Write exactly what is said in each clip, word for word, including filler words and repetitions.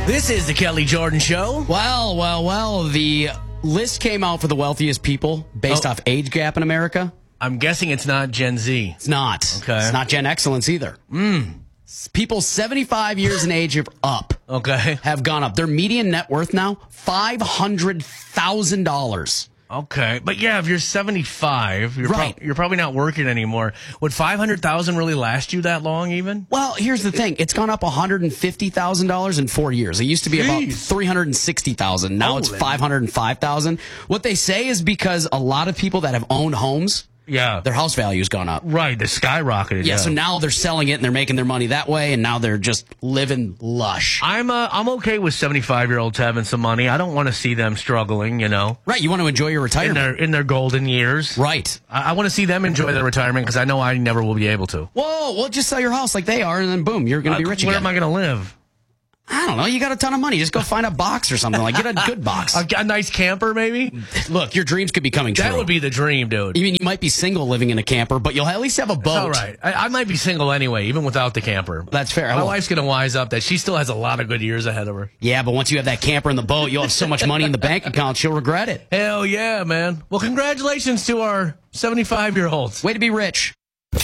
This is the Kelly Jordan Show. Well, well, well, the list came out for the wealthiest people based Oh. off age gap in America. I'm guessing it's not Gen Z. It's not. Okay. It's not Gen Excellence either. Mm. People seventy-five years in age or up Okay. have gone up. Their median net worth now, five hundred thousand dollars. Okay. But yeah, if you're seventy-five, you're, Right. prob- you're probably not working anymore. Would five hundred thousand really last you that long even? Well, here's the thing. It's gone up one hundred fifty thousand dollars in four years. It used to be about Jeez. three hundred sixty thousand dollars. Now it's Holy. five hundred five thousand dollars. What they say is because a lot of people that have owned homes, Yeah. their house value's gone up. Right. They skyrocketed. Yeah, Yeah. so now they're selling it and they're making their money that way, and now they're just living lush. I'm uh, I'm okay with seventy-five-year-olds having some money. I don't want to see them struggling, you know, Right, you want to enjoy your in retirement. their in their golden years. Right. I, I want to see them enjoy their retirement because I know I never will be able to. Whoa, well, just sell your house like they are, and then boom, you're going to be Uh, rich Where again. am I going to live? I don't know. You got a ton of money. Just go find a box or something. Like, get a good box. A, a nice camper, maybe? Look, your dreams could be coming true. That would be the dream, dude. You mean you might be single living in a camper, but you'll at least have a boat. It's all right. I, I might be single anyway, even without the camper. That's fair. My Well, wife's going to wise up that she still has a lot of good years ahead of her. Yeah, but once you have that camper and the boat, you'll have so much money in the bank account, she'll regret it. Hell yeah, man. Well, congratulations to our seventy-five-year-olds. Way to be rich. The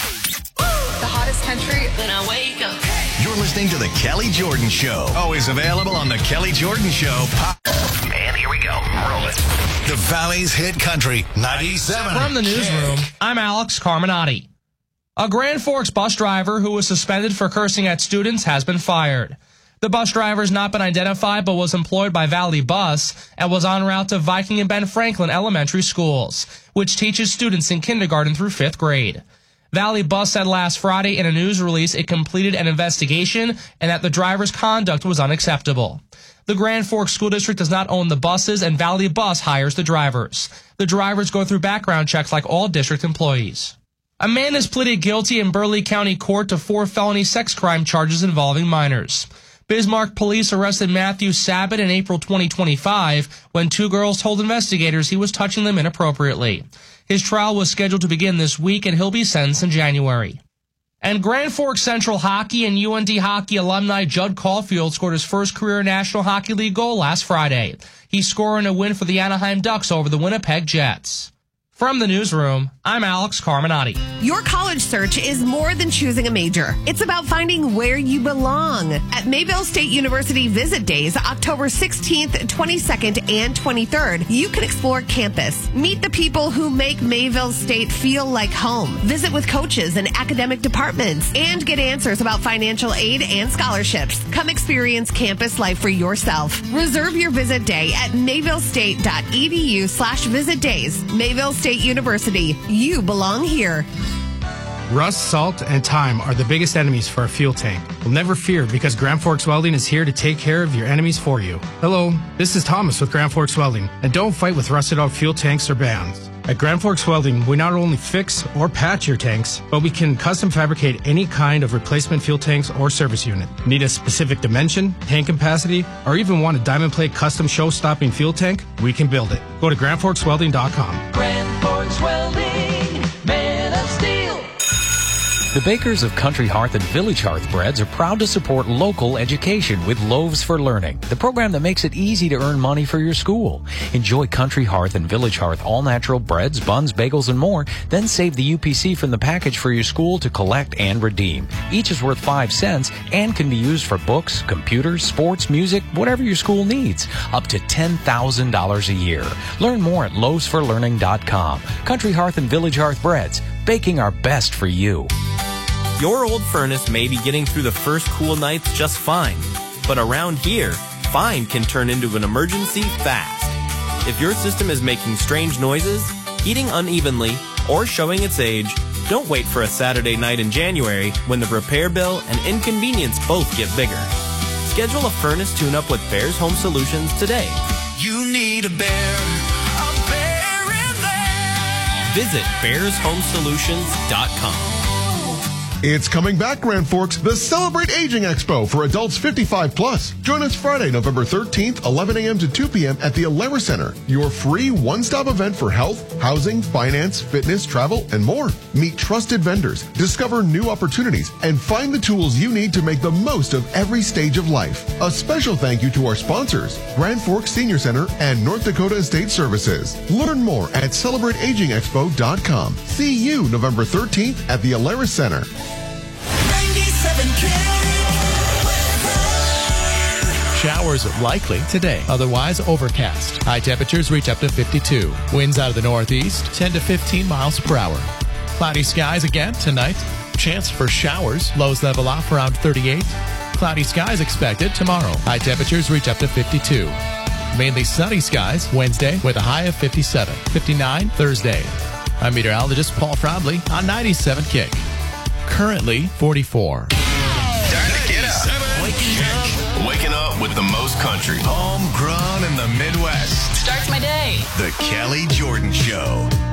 hottest country. When I wake up. You're listening to The Kelly Jordan Show. Always available on The Kelly Jordan Show. Pop- and here we go. Roll it. The Valley's Hit Country ninety-seven. From the newsroom, I'm Alex Carminati. A Grand Forks bus driver who was suspended for cursing at students has been fired. The bus driver has not been identified but was employed by Valley Bus and was en route to Viking and Ben Franklin elementary schools, which teaches students in kindergarten through fifth grade. Valley Bus said last Friday in a news release it completed an investigation and that the driver's conduct was unacceptable. The Grand Forks School District does not own the buses, and Valley Bus hires the drivers. The drivers go through background checks like all district employees. A man has pleaded guilty in Burleigh County Court to four felony sex crime charges involving minors. Bismarck police arrested Matthew Sabat in April twenty twenty-five when two girls told investigators he was touching them inappropriately. His trial was scheduled to begin this week, and he'll be sentenced in January. And Grand Forks Central Hockey and U N D Hockey alumni Judd Caulfield scored his first career National Hockey League goal last Friday. He scored in a win for the Anaheim Ducks over the Winnipeg Jets. From the newsroom, I'm Alex Carminati. Your college search is more than choosing a major. It's about finding where you belong. At Mayville State University Visit Days, October sixteenth, twenty-second, and twenty-third, you can explore campus. Meet the people who make Mayville State feel like home. Visit with coaches and academic departments and get answers about financial aid and scholarships. Come experience campus life for yourself. Reserve your visit day at mayvillestate.edu slash visit days. Mayville State University. You belong here. Rust, salt, and time are the biggest enemies for a fuel tank. Well, never fear, because Grand Forks Welding is here to take care of your enemies for you. Hello, this is Thomas with Grand Forks Welding, and don't fight with rusted out fuel tanks or bands. At Grand Forks Welding, we not only fix or patch your tanks, but we can custom fabricate any kind of replacement fuel tanks or service unit. Need a specific dimension, tank capacity, or even want a diamond plate custom show-stopping fuel tank? We can build it. Go to grand forks welding dot com. Grand Forks Welding, man of steel. The bakers of Country Hearth and Village Hearth Breads are proud to support local education with Loaves for Learning, the program that makes it easy to earn money for your school. Enjoy Country Hearth and Village Hearth all-natural breads, buns, bagels, and more. Then save the U P C from the package for your school to collect and redeem. Each is worth five cents and can be used for books, computers, sports, music, whatever your school needs. Up to ten thousand dollars a year. Learn more at loaves for learning dot com. Country Hearth and Village Hearth Breads, baking our best for you. Your old furnace may be getting through the first cool nights just fine, but around here, fine can turn into an emergency fast. If your system is making strange noises, heating unevenly, or showing its age, don't wait for a Saturday night in January when the repair bill and inconvenience both get bigger. Schedule a furnace tune-up with Bears Home Solutions today. You need a bear, a bear in there. Visit bears home solutions dot com. It's coming back, Grand Forks, the Celebrate Aging Expo for adults fifty-five plus. Join us Friday, November thirteenth, eleven a.m. to two p.m. at the Alara Center, your free one-stop event for health, housing, finance, fitness, travel, and more. Meet trusted vendors, discover new opportunities, and find the tools you need to make the most of every stage of life. A special thank you to our sponsors, Grand Forks Senior Center and North Dakota Estate Services. Learn more at celebrate aging expo dot com. See you November thirteenth at the Alara Center. Showers are likely today, otherwise overcast. High temperatures reach up to fifty-two. Winds out of the northeast, ten to fifteen miles per hour. Cloudy skies again tonight. Chance for showers. Lows level off around thirty-eight. Cloudy skies expected tomorrow. High temperatures reach up to fifty-two. Mainly sunny skies Wednesday with a high of fifty-seven. fifty-nine Thursday. I'm meteorologist Paul Frobley on ninety-seven Kick. Currently forty-four. Time to get up. Waking up. Waking up with the most country. Homegrown in the Midwest. Starts my day. The Kelly Jordan Show.